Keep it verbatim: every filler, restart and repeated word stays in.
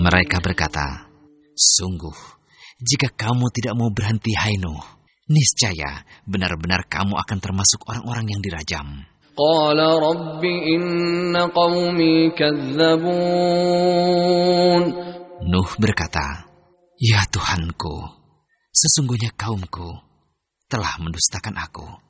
Mereka berkata, "Sungguh, jika kamu tidak mau berhenti, hai Nuh, niscaya benar-benar kamu akan termasuk orang-orang yang dirajam." Qala rabbi inna qaumi kadzdzabun. Nuh berkata, "Ya Tuhanku, sesungguhnya kaumku telah mendustakan aku."